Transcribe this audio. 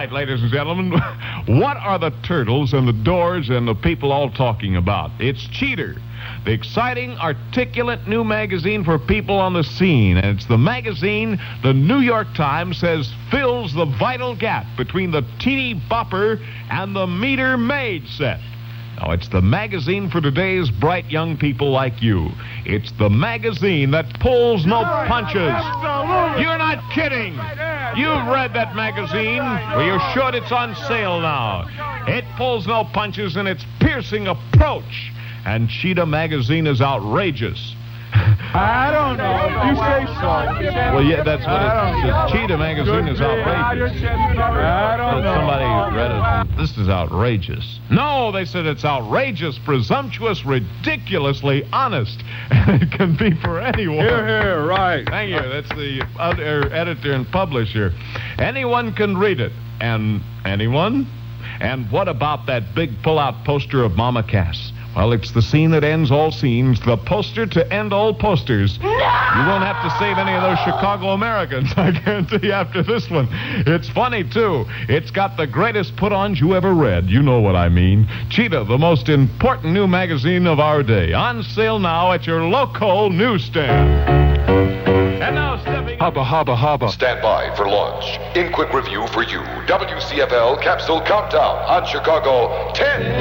right, ladies and gentlemen, what are the turtles and the doors and the people all talking about? It's Cheater, the exciting, articulate new magazine for people on the scene. And it's the magazine the New York Times says fills the vital gap between the teeny bopper and the meter maid set. Now, it's the magazine for today's bright young people like you. It's the magazine that pulls no punches. You're not kidding. You've read that magazine. Well, you should. It's on sale now. It pulls no punches in its piercing approach. And Cheetah magazine is outrageous. I don't know. You say so. Well, yeah, that's what it says. Cheetah magazine is outrageous. I don't know. Somebody read it. This is outrageous. No, they said it's outrageous, presumptuous, ridiculously honest. It can be for anyone. Here, right. Thank you. That's the editor and publisher. Anyone can read it. And anyone? And what about that big pull-out poster of Mama Cass? Well, it's the scene that ends all scenes, the poster to end all posters. No! You won't have to save any of those Chicago Americans, I guarantee you, after this one. It's funny, too. It's got the greatest put-ons you ever read. You know what I mean. Cheetah, the most important new magazine of our day. On sale now at your local newsstand. And now, stepping... Hubba, hubba, hubba. Stand by for launch. In quick review for you, WCFL Capsule Countdown on Chicago 10.